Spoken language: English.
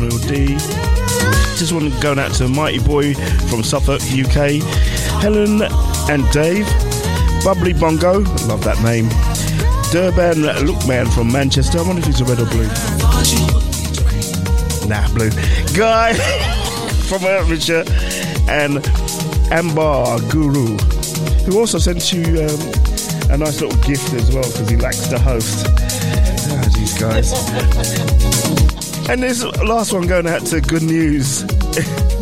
Samuel D. Just want to go out to Mighty Boy from Suffolk, UK. Helen and Dave. Bubbly Bongo, love that name. Durban Lookman from Manchester. I wonder if he's a red or blue. Nah, blue. Guy from Hertfordshire. And Ambar Guru, who also sent you a nice little gift as well because he likes to host. Ah, these guys. And this last one going out to Good News.